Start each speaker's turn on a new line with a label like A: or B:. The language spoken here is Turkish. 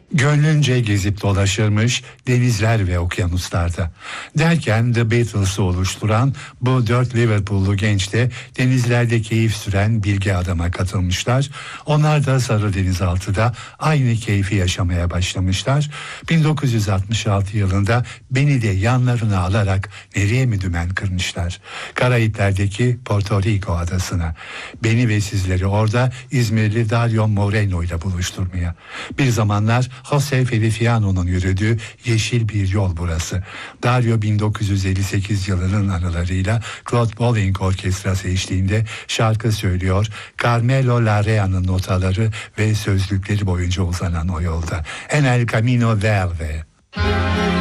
A: Gönlünce gezip dolaşırmış denizler ve okyanuslarda. Derken The Beatles'ı oluşturan bu 4 Liverpool'lu genç de denizlerde keyif süren bilge adama katılmışlar. Onlar da Sarı Denizaltı'da aynı keyfi yaşamaya başlamışlar. 1966 yılında beni de yanlarına alarak nereye mi dümen kırmışlar? Karayipler'deki Porto Rico adasına. Beni ve sizleri orada İzmirli Dario Moreno ile buluşturmaya. Bir zamanlar Jose Feliciano'nun yürüdüğü yeşil bir yol burası. Dario 1958 yılının anılarıyla Claude Bolling Orkestrası eşliğinde şarkı söylüyor. Carmelo Larrea'nın notaları ve sözlükleri boyunca uzanan o yolda. En el camino verde.